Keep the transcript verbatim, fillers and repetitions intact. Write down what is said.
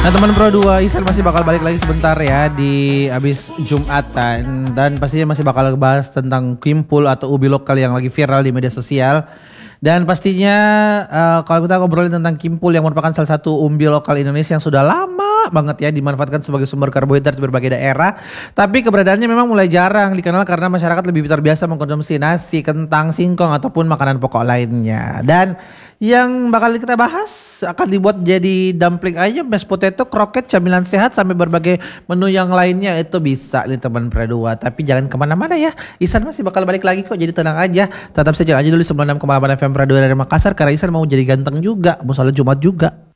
Nah teman Pro dua, Isan masih bakal balik lagi sebentar ya di abis Jumatan. Dan pastinya masih bakal bahas tentang Kimpul atau ubi lokal yang lagi viral di media sosial. Dan pastinya uh, kalau kita ngobrolin tentang Kimpul yang merupakan salah satu umbi lokal Indonesia yang sudah lama banget ya dimanfaatkan sebagai sumber karbohidrat di berbagai daerah. Tapi keberadaannya memang mulai jarang dikenal karena masyarakat lebih terbiasa mengkonsumsi nasi, kentang, singkong ataupun makanan pokok lainnya. Dan yang bakal kita bahas akan dibuat jadi dumpling ayam, mashed potato, kroket, camilan sehat sampai berbagai menu yang lainnya itu bisa nih teman Pro dua. Tapi jangan kemana-mana ya, Isan masih bakal balik lagi kok, jadi tenang aja. Tetap saja aja dulu sembilan puluh enam koma delapan F M Pro dua dari Makassar karena Isan mau jadi ganteng juga, mau sholat Jumat juga.